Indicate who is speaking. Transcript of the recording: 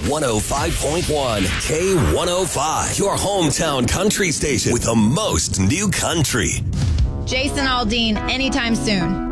Speaker 1: 105.1 K105, your hometown country station with the most new country.
Speaker 2: Jason Aldean, anytime soon.